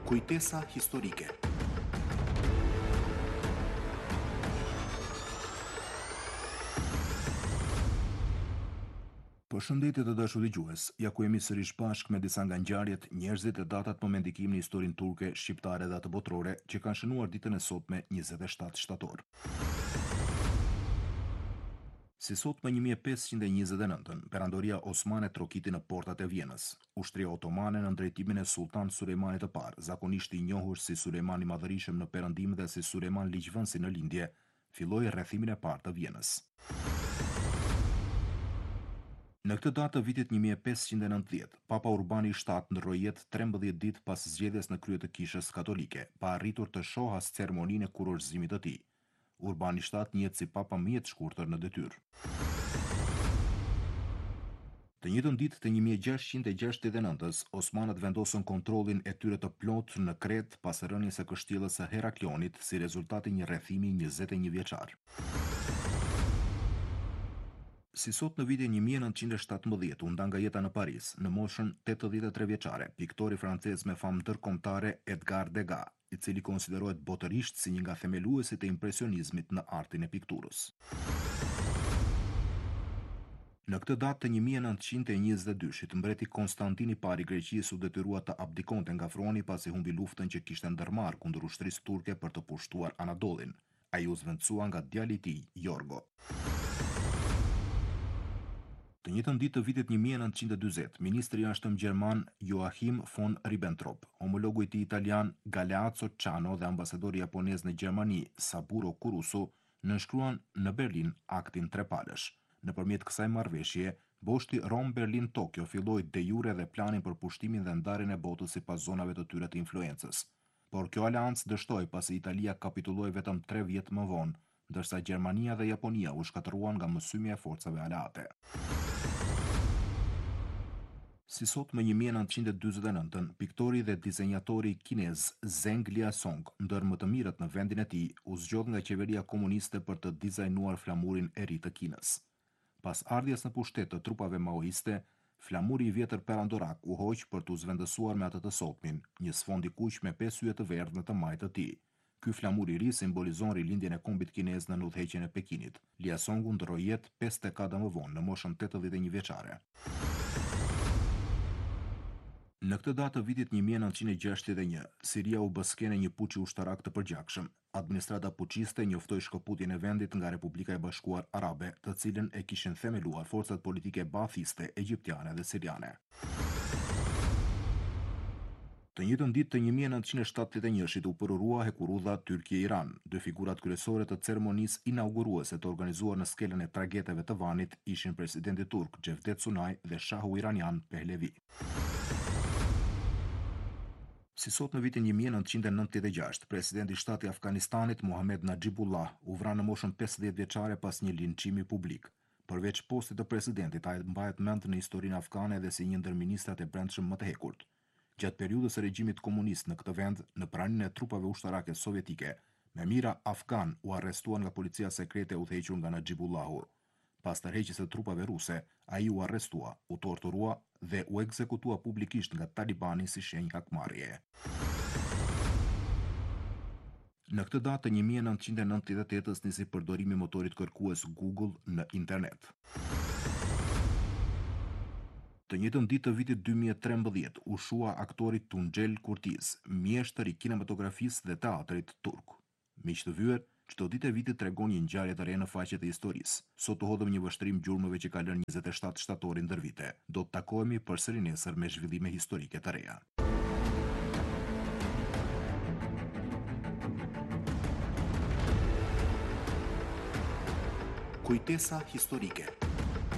Kujtesa historike. Përshëndetje të dashur dëgjues, ja ku jemi sërish bashk me disa nga ngjarjet, njerëzit e datat më me ndikim në historinë turke, shqiptare dhe atë botërore që kanë shënuar ditën e sotme 27 shtator. Si sot më 1529, perandoria osmane trokiti në portat e Vjenës. Ushtria otomane në drejtimin e sultan Sulejmanit të parë, zakonisht i njohur si Sulejman i Madhërisëm në perëndim dhe si Sulejman Ligjvënsi në lindje, filloi rrethimin e parë të Vjenës. Në këtë datë të vitit 1590, Papa Urbani VII ndroi jetë 13 ditë pas zgjedhjes në krye të kishës katolike, pa arritur të shohë as ceremoninë e kurorëzimit të tij. Urbani VII njihet si papa më i shkurtër në detyrë. Të njëjtën ditë të 1669-s, osmanët vendosën kontrollin e tyre të plotë në Kret pas rënies së kështjellës së Heraklionit si rezultati një rrethimi 21 vjeçar. Si sot në vitin 1917 u nda nga jeta në Paris, në moshën 83 vjeçare, piktori francez me famë ndërkombëtare Edgar Degas, i cili konsiderohet botërisht si një nga themeluesit e impresionizmit në artin e pikturës. Në këtë datë të 1922, mbreti Konstantin i Parë i Greqisë u detyrua të abdikonte nga froni pasi humbi luftën që kishte ndërmarrë kundër ushtrisë turke për të pushtuar Anadollin. Ai u zvendësua nga djali i tij, Jorgo. Të njëjtën ditë të vitit 1940, ministri i jashtëm gjerman Joachim von Ribbentrop, homologu i tij italian Galeazzo Ciano dhe ambasadori japonez në Gjermani Saburo Kurusu nënshkruan në Berlin aktin trepalësh. Nëpërmjet kësaj marrëveshje, boshti Rom-Berlin-Tokyo filloi de jure dhe planin për pushtimin dhe ndarjen e botës sipas zonave të tyre të influencës. Por kjo aleancë dështoi pasi Italia kapitulloi vetëm 3 vjet më vonë, ndërsa Gjermania dhe Japonia u shkatëruan nga mësymi e forcave aleate. Si sot më 1949, piktori dhe dizenjatori kinez Zheng Liaosong, ndër më të mirët në vendin e tij, u zgjodh nga qeveria komuniste për të dizajnuar flamurin e ri të Kinës. Pas ardhjes në pushtet të trupave maoiste, flamuri i vjetër perandorak u hoq për t'u zvendësuar me atë të sotmin, një sfond i kuq me 5 yje të verdhë në të majtë të tij. Ky flamur i ri simbolizon rilindjen e kombit kinez në udhëheqjen e Pekinit. Liaosongu ndroi jetë 5 dekada më vonë, në moshën 81 vjeçare. Në këtë datë të vitit 1961, Siria u bë skene një puçi ushtarak të përgjakshëm. Administrata puçiste njoftoi shkëputjen e vendit nga Republika e Bashkuar Arabe, të cilën e kishin themeluar forcat politike baathiste egjiptiane dhe siriane. Të njëjtën ditë të 1971-shit u përurua hekurudha Turqie-Iran. Dy figurat kryesore të ceremonisë inauguruese të organizuar në skelën e trageteve të Vanit ishin presidenti turk Cevdet Sunaj dhe shahu iranian Pehlevi. Si sot në vitin 1996, presidenti i shtati i Afganistanit Mohamed Najibullah u vra në moshën 50 vjeçare pas një linçimi publik. Përveç postit të presidentit, ai mbahet mend në historinë afgane dhe si një ndër ministrat e brendshëm më të hekurt. Gjatë periudhës së regjimit komunist në këtë vend, në praninë e trupave ushtarake sovjetike, me mijëra afgan u arrestuan nga policia sekrete e udhëhequr nga Najibullahu. Pas tërheqjes së trupave ruse, ai u arrestua, u torturua dhe u ekzekutua publikisht nga talibani si shenjë hakmarrjeje. Në këtë datë të 1998-s nisi përdorimi i motorit kërkues Google në internet. Të njëjtën ditë të vitit 2013 u shua aktori Tuncel Kurtiz, mjeshtër i kinematografisë dhe teatrit turk. Miq të vyer, çdo ditë e vitit tregon një ngjarje të re në faqet e historisë. Sot u hodhëm një vështrim gjurmëve që ka lënë 27 shtatorin ndër vite. Do të takohemi përsëri nesër me zhvillime historike të reja. Kujtesa historike.